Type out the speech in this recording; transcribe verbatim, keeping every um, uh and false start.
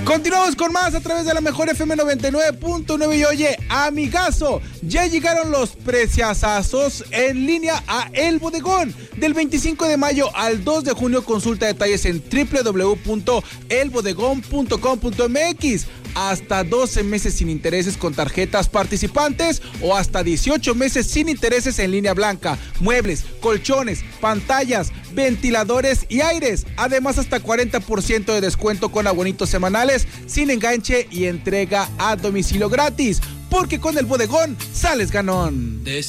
Continuamos con más a través de la mejor F M noventa y nueve punto nueve. Y oye, amigazo, ya llegaron los preciazazos en línea a El Bodegón. Del veinticinco de mayo al dos de junio, consulta detalles en doble u doble u doble u punto el bodegón punto com punto m x. Hasta doce meses sin intereses con tarjetas participantes o hasta dieciocho meses sin intereses en línea blanca, muebles, colchones, pantallas, ventiladores y aires. Además, hasta cuarenta por ciento de descuento con abonitos semanales sin enganche y entrega a domicilio gratis. Porque con El Bodegón sales ganón.